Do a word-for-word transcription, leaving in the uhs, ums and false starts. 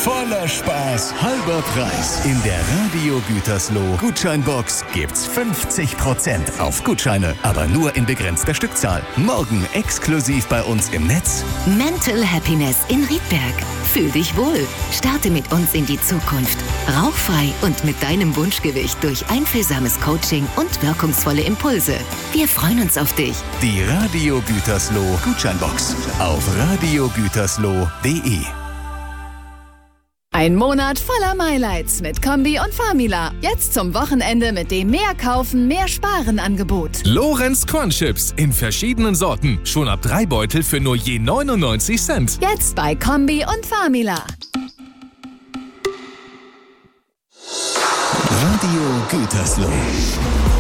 Voller Spaß, halber Preis. In der Radio Gütersloh Gutscheinbox gibt's fünfzig Prozent auf Gutscheine, aber nur in begrenzter Stückzahl. Morgen exklusiv bei uns im Netz. Mental Happiness in Riedberg. Fühl dich wohl. Starte mit uns in die Zukunft. Rauchfrei und mit deinem Wunschgewicht durch einfühlsames Coaching und wirkungsvolle Impulse. Wir freuen uns auf dich. Die Radio Gütersloh Gutscheinbox auf radiogütersloh punkt de. Ein Monat voller Highlights mit Kombi und Famila. Jetzt zum Wochenende mit dem Mehr kaufen, mehr sparen Angebot. Lorenz Cornchips in verschiedenen Sorten. Schon ab drei Beutel für nur je neunundneunzig Cent. Jetzt bei Kombi und Famila. Radio Gütersloh.